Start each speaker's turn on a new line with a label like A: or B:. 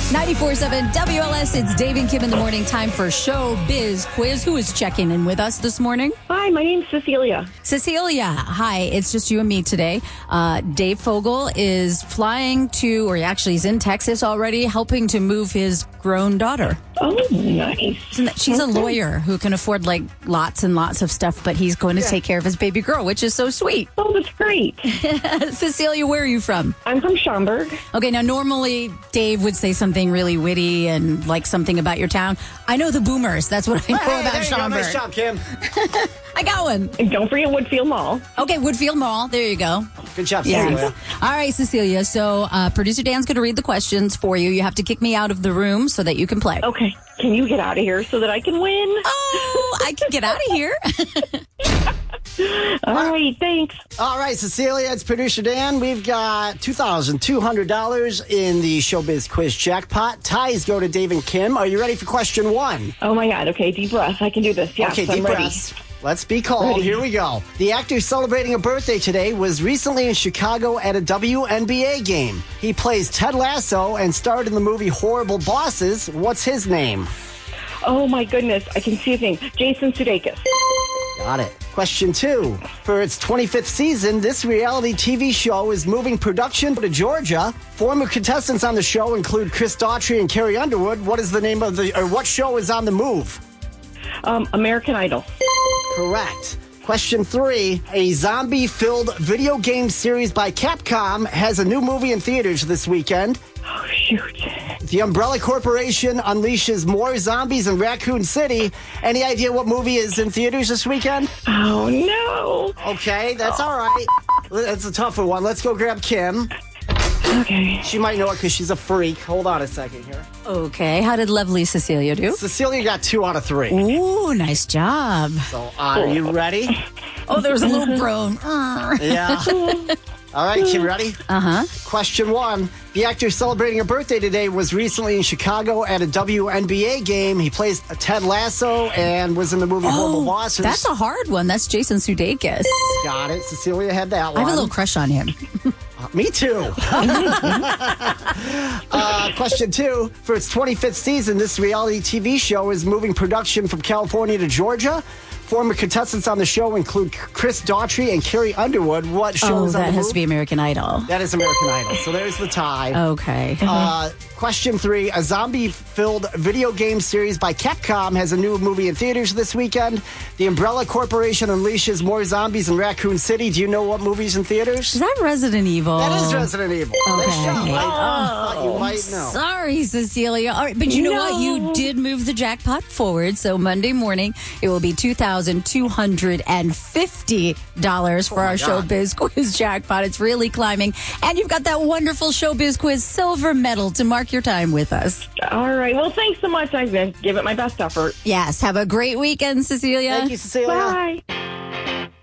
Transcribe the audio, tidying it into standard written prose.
A: 94.7 WLS, it's Dave and Kim in the morning. Time for Show Biz Quiz. Who is checking in with us this morning?
B: Hi, my name's Cecilia.
A: Cecilia, hi. It's just you and me today. Dave Fogel is flying to, or actually he's in Texas already, helping to move his grown daughter.
B: Oh, nice.
A: She's a lawyer who can afford like lots and lots of stuff, but he's going to take care of his baby girl, which is so sweet.
B: Oh, that's great.
A: Cecilia, where are you from?
B: I'm from Schaumburg.
A: Okay, now normally Dave would say something really witty and like something about your town. I know the Boomers. That's what I know about
C: there you
A: Schaumburg.
C: go. Nice job, Kim.
A: I got one.
B: And don't forget Woodfield Mall.
A: Okay, Woodfield Mall. There you go.
C: Good job, Cecilia.
A: Yes. All right, Cecilia. So producer Dan's going to read the questions for you. You have to kick me out of the room so that you can play.
B: Okay. Can you get out of here so that I can win?
A: Oh, I can get out of here.
B: All right, thanks.
C: All right, Cecilia, it's producer Dan. We've got $2,200 in the Showbiz Quiz jackpot. Ties go to Dave and Kim. Are you ready for question one?
B: Oh, my God. Okay, deep breath. I can do this. Yes,
C: Okay,
B: I'm
C: deep
B: ready.
C: breaths. Let's be calm.
B: Ready.
C: Here we go. The actor celebrating a birthday today was recently in Chicago at a WNBA game. He plays Ted Lasso and starred in the movie Horrible Bosses. What's his name?
B: Oh, my goodness. I can see a thing. Jason Sudeikis.
C: Got it. Question two. For its 25th season, this reality TV show is moving production to Georgia. Former contestants on the show include Chris Daughtry and Carrie Underwood. What is the name of what show is on the move?
B: American Idol.
C: Correct. Question three. A zombie-filled video game series by Capcom has a new movie in theaters this weekend.
B: Oh, shoot.
C: The Umbrella Corporation unleashes more zombies in Raccoon City. Any idea what movie is in theaters this weekend?
B: Oh, no.
C: Okay, that's all right. That's a tougher one. Let's go grab Kim.
B: Okay.
C: She might know it because she's a freak. Hold on a second here.
A: Okay, how did lovely Cecilia do?
C: Cecilia got 2 out of 3.
A: Ooh, nice job.
C: So, are you ready?
A: Oh, there was a little groan.
C: Yeah. All right, Kim, ready?
A: Uh-huh.
C: Question one. The actor celebrating a birthday today was recently in Chicago at a WNBA game. He plays Ted Lasso and was in the movie Horrible Bosses.
A: That's a hard one. That's Jason Sudeikis.
C: Got it. Cecilia had that
A: I
C: one.
A: have a little crush on him.
C: Me too. Question two. For its 25th season, this reality TV show is moving production from California to Georgia. Former contestants on the show include Chris Daughtry and Carrie Underwood. What show is on the
A: that has
C: move?
A: to be American Idol.
C: That is American Idol. So there's the tie.
A: Okay.
C: Question three. A zombie-filled video game series by Capcom has a new movie in theaters this weekend. The Umbrella Corporation unleashes more zombies in Raccoon City. Do you know what movie's in theaters?
A: Is that Resident Evil?
C: That is Resident Evil.
A: Okay.
C: Nice job. I thought you might know.
A: Sorry, Cecilia. All right, but you know what? You did move the jackpot forward. So Monday morning, it will be $2,250 for our Showbiz Quiz jackpot. It's really climbing. And you've got that wonderful Showbiz Quiz silver medal to mark your time with us.
B: All right. Well, thanks so much. I'm going to give it my best effort.
A: Yes. Have a great weekend, Cecilia.
C: Thank you, Cecilia.
B: Bye.